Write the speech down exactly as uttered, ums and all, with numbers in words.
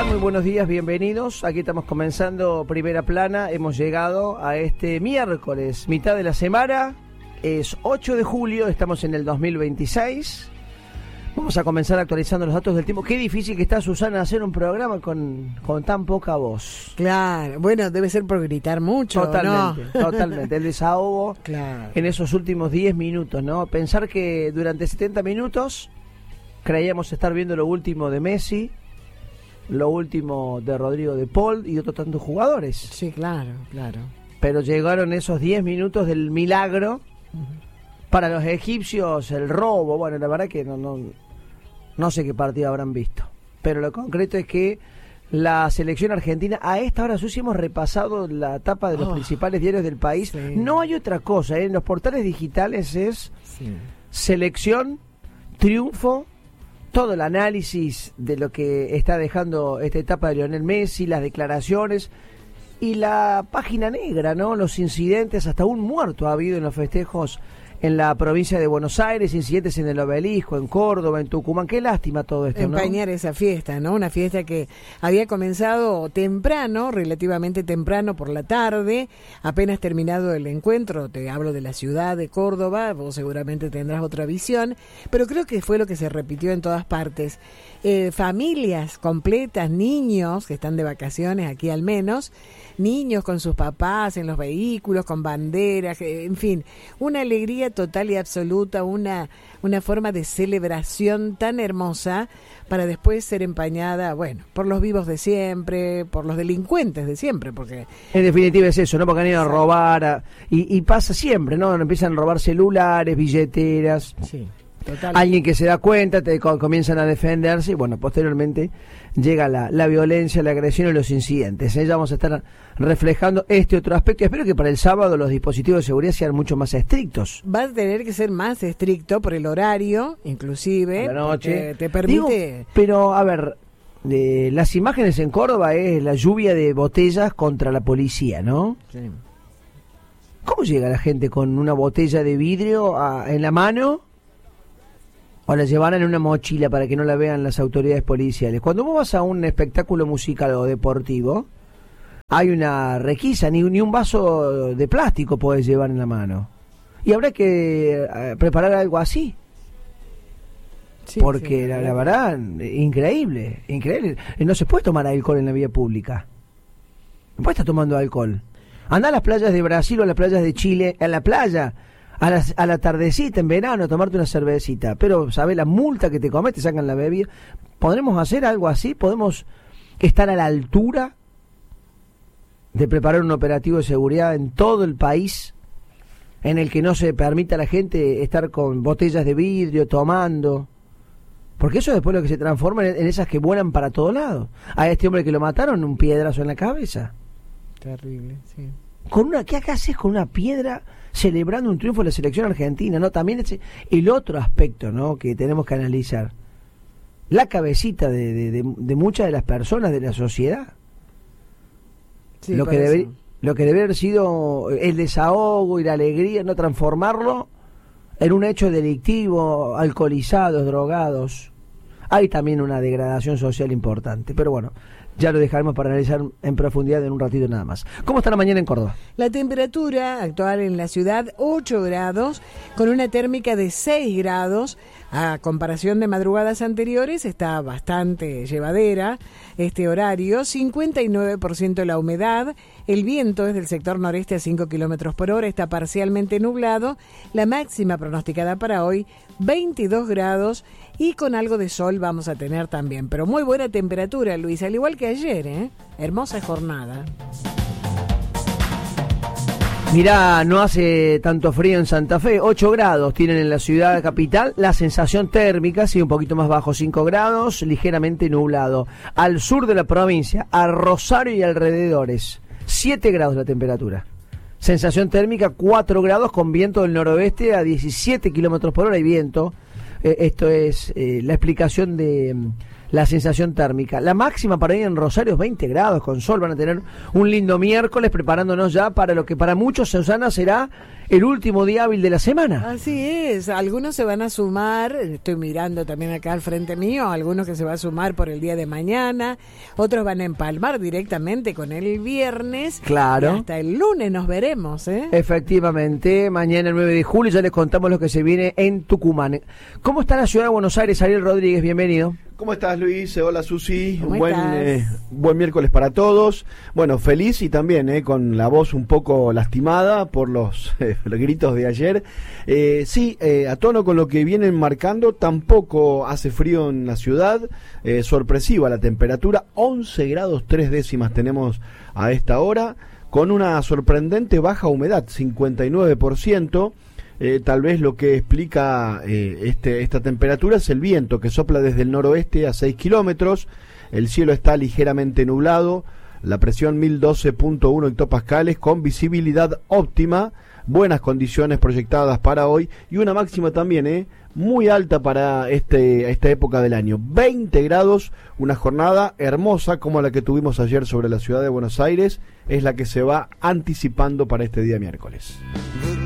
están? Muy buenos días, bienvenidos. Aquí estamos comenzando Primera Plana. Hemos llegado a este miércoles, mitad de la semana. Es ocho de julio, estamos en el dos mil veintiséis. Vamos a comenzar actualizando los datos del tiempo. Qué difícil que está, Susana, hacer un programa con, con tan poca voz. Claro, bueno, debe ser por gritar mucho, Totalmente, ¿no? totalmente. El desahogo claro. En esos últimos diez minutos, ¿no? Pensar que durante setenta minutos creíamos estar viendo lo último de Messi, lo último de Rodrigo de Paul y otros tantos jugadores. Sí, claro, claro. Pero llegaron esos diez minutos del milagro. Uh-huh. Para los egipcios, el robo, bueno, la verdad que no, no, no sé qué partido habrán visto. Pero lo concreto es que la selección argentina, a esta hora, Susi, hemos repasado la tapa de los oh, principales diarios del país. Sí. No hay otra cosa, ¿eh? En los portales digitales es sí. selección, triunfo, todo el análisis de lo que está dejando esta etapa de Lionel Messi, las declaraciones y la página negra, ¿no? Los incidentes, hasta un muerto ha habido en los festejos en la provincia de Buenos Aires, incidentes en el Obelisco, en Córdoba, en Tucumán. Qué lástima todo esto, ¿no? Empañar esa fiesta, ¿no? Una fiesta que había comenzado temprano, relativamente temprano por la tarde, apenas terminado el encuentro. Te hablo de la ciudad de Córdoba, vos seguramente tendrás otra visión, pero creo que fue lo que se repitió en todas partes. Eh, familias completas, niños que están de vacaciones aquí al menos, niños con sus papás en los vehículos, con banderas, en fin, una alegría total y absoluta, una, una forma de celebración tan hermosa para después ser empañada, bueno, por los vivos de siempre, por los delincuentes de siempre, porque... En definitiva es eso, ¿no? Porque han ido a robar, a, y, y pasa siempre, ¿no? Empiezan a robar celulares, billeteras... Sí. Total. Alguien que se da cuenta, te comienzan a defenderse y bueno, posteriormente llega la, la violencia, la agresión y los incidentes. ¿eh? Ya vamos a estar reflejando este otro aspecto. Espero que para el sábado los dispositivos de seguridad sean mucho más estrictos. Va a tener que ser más estricto por el horario, inclusive. A la noche. Te permite... Digo, pero, a ver, eh, las imágenes en Córdoba es la lluvia de botellas contra la policía, ¿no? Sí. ¿Cómo llega la gente con una botella de vidrio a, en la mano? O la llevarán en una mochila para que no la vean las autoridades policiales. Cuando vos vas a un espectáculo musical o deportivo, hay una requisa, ni, ni un vaso de plástico podés llevar en la mano. Y habrá que eh, preparar algo así. Sí, porque sí, la, la verdad, increíble, increíble. No se puede tomar alcohol en la vía pública. No puedes estar tomando alcohol. Andá a las playas de Brasil o a las playas de Chile, a la playa... A la, a la tardecita, en verano, tomarte una cervecita. Pero, ¿sabes? La multa que te comes, te sacan la bebida. ¿Podremos hacer algo así? ¿Podemos estar a la altura de preparar un operativo de seguridad en todo el país en el que no se permita a la gente estar con botellas de vidrio, tomando? Porque eso después lo que se transforma en, en esas que vuelan para todos lados. A este hombre que lo mataron, un piedrazo en la cabeza. Terrible, sí. Con una, ¿qué acá haces con una piedra celebrando un triunfo de la selección argentina? No, también es el otro aspecto, ¿no? Que tenemos que analizar. La cabecita de, de, de, de muchas de las personas de la sociedad. Sí, lo que debe, lo que debe haber sido el desahogo y la alegría, no transformarlo en un hecho delictivo, alcoholizados, drogados. Hay también una degradación social importante, pero bueno, ya lo dejaremos para analizar en profundidad en un ratito nada más. ¿Cómo está la mañana en Córdoba? La temperatura actual en la ciudad, ocho grados, con una térmica de seis grados. A comparación de madrugadas anteriores, está bastante llevadera este horario. cincuenta y nueve por ciento la humedad. El viento es del sector noreste a cinco kilómetros por hora. Está parcialmente nublado. La máxima pronosticada para hoy, veintidós grados. Y con algo de sol vamos a tener también. Pero muy buena temperatura, Luis, al igual que ayer, ¿eh? Hermosa jornada. Mirá, no hace tanto frío en Santa Fe, ocho grados tienen en la ciudad capital, la sensación térmica, sí, un poquito más bajo, cinco grados, ligeramente nublado. Al sur de la provincia, a Rosario y alrededores, siete grados la temperatura. Sensación térmica, cuatro grados con viento del noroeste a diecisiete kilómetros por hora y viento. Eh, esto es eh, la explicación de la sensación térmica. La máxima para ir en Rosario es veinte grados con sol. Van a tener un lindo miércoles preparándonos ya para lo que para muchos, Susana, será el último día hábil de la semana. Así es, algunos se van a sumar, estoy mirando también acá al frente mío, algunos que se van a sumar por el día de mañana, otros van a empalmar directamente con el viernes. Claro. Y hasta el lunes nos veremos, ¿eh? Efectivamente, mañana el nueve de julio ya les contamos lo que se viene en Tucumán. ¿Cómo está la ciudad de Buenos Aires? Ariel Rodríguez, bienvenido. ¿Cómo estás, Luis? Hola, Susi. ¿Cómo Un buen, estás? eh, buen miércoles para todos. Bueno, feliz y también eh, con la voz un poco lastimada por los, eh, los gritos de ayer. Eh, sí, eh, a tono con lo que vienen marcando, tampoco hace frío en la ciudad. Eh, sorpresiva la temperatura, once grados tres décimas tenemos a esta hora, con una sorprendente baja humedad, cincuenta y nueve por ciento. Eh, tal vez lo que explica eh, este, esta temperatura es el viento que sopla desde el noroeste a seis kilómetros, el cielo está ligeramente nublado, la presión mil doce punto uno hectopascales con visibilidad óptima, buenas condiciones proyectadas para hoy y una máxima también eh, muy alta para este, esta época del año, veinte grados, una jornada hermosa como la que tuvimos ayer sobre la ciudad de Buenos Aires, es la que se va anticipando para este día miércoles.